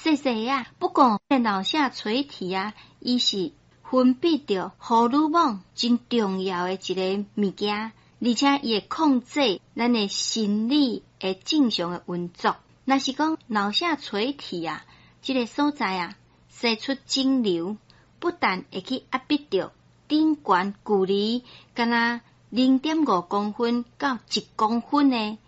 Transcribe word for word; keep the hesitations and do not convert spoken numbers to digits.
细细啊。不过脑下垂体啊，伊是分泌着荷尔蒙真重要的一个物件，而且伊会控制咱的心理的正常的运作。若是讲脑下垂体啊，这个所在啊，射出肿瘤，不但会去压迫着顶悬距离，敢若零点五公分到一公分的